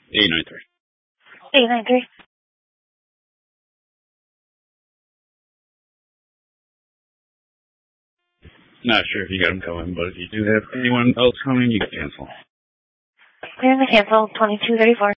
893. 893. Not sure if you got them coming, but if you do have anyone else coming, you can cancel. Clearing the cancel, 2234.